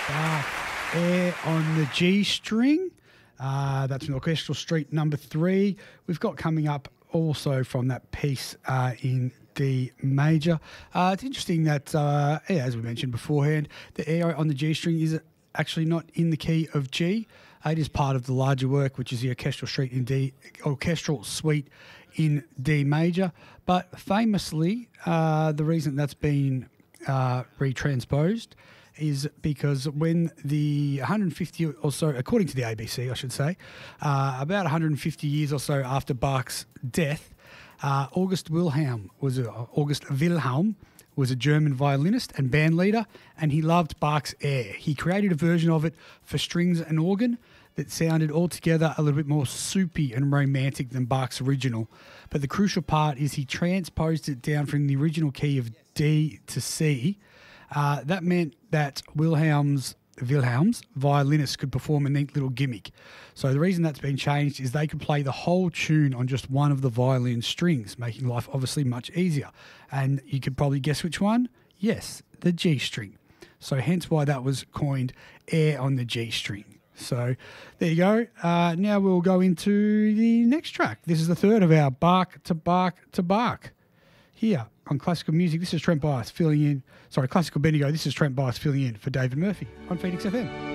Bach, Air on the G string. That's an Orchestral Street number 3. We've got coming up also from that piece in D major. It's interesting that, as we mentioned beforehand, the Air on the G string is actually not in the key of G. It is part of the larger work, which is the Orchestral Suite in D major. But famously, the reason that's been retransposed is because when the 150 or so, according to the ABC, I should say, about 150 years or so after Bach's death, August Wilhelm was a German violinist and band leader, and he loved Bach's Air. He created a version of it for strings and organ that sounded altogether a little bit more soupy and romantic than Bach's original. But the crucial part is he transposed it down from the original key of D to C. That meant that Wilhelm's violinists could perform a neat little gimmick. So the reason that's been changed is they could play the whole tune on just one of the violin strings, making life obviously much easier. And you could probably guess which one? Yes, the G string. So hence why that was coined Air on the G string. So there you go. Now we'll go into the next track. This is the third of our Bach to Bach to Bach here on Classical Music. This is Trent Bias filling in. Sorry, Classical Bendigo. This is Trent Bias filling in for David Murphy on Phoenix FM.